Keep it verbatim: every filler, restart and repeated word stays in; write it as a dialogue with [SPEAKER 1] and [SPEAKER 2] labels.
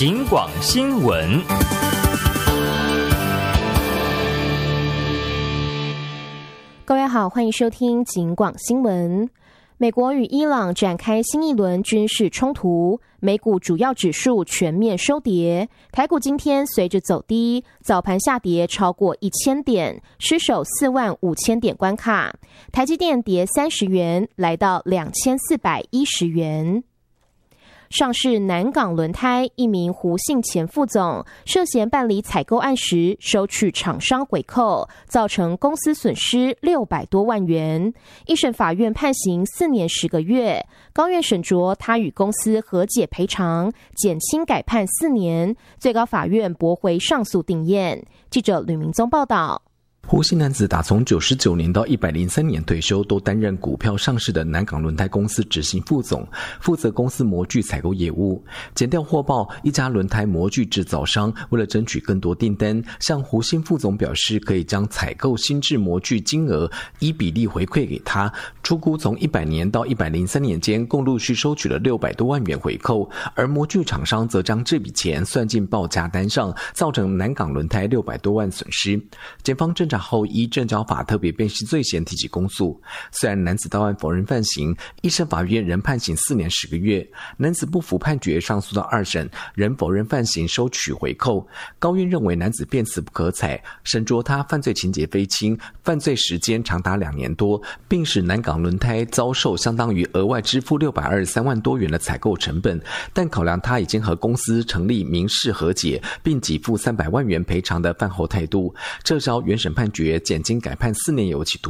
[SPEAKER 1] 警广新闻。
[SPEAKER 2] 各位好，欢迎收听警广新闻。美国与伊朗展开新一轮军事冲突，美股主要指数全面收跌，台股今天随着走低，早盘下跌超过一千点，失守四万五千点关卡。台积电跌三十元，来到两千四百一十元。上市南港轮胎一名胡姓前副总涉嫌办理采购案时收取厂商回扣，造成公司损失六百多万元。一审法院判刑四年十个月，高院审酌他与公司和解赔偿，减轻改判四年，最高法院驳回上诉定谳。记者吕明宗报道。
[SPEAKER 3] 胡姓男子打从九十九年到一百零三年退休，都担任股票上市的南港轮胎公司执行副总，负责公司模具采购业务。检调获报，一家轮胎模具制造商为了争取更多订单，向胡姓副总表示可以将采购新制模具金额依比例回馈给他，初估从一百年到一百零三年间共陆续收取了六百多万元回扣，而模具厂商则将这笔钱算进报价单上，造成南港轮胎六百多万损失。检方侦查后依证交法特别辨识罪嫌提起公诉。虽然男子到案否认犯行，一审法院仍判刑四年十个月。男子不服判决，上诉到二审，仍否认犯行，收取回扣。高院认为男子辩词不可采，审酌他犯罪情节非轻，犯罪时间长达两年多，并使南港轮胎遭受相当于额外支付六百二十三万多元的采购成本，但考量他已经和公司成立民事和解，并给付三百万元赔偿的饭后态度，撤销原审判决，减轻改判四年有期徒